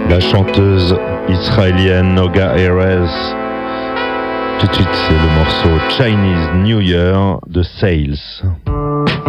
La chanteuse israélienne Noga Erez. Tout de suite, c'est le morceau Chinese New Year de Sales.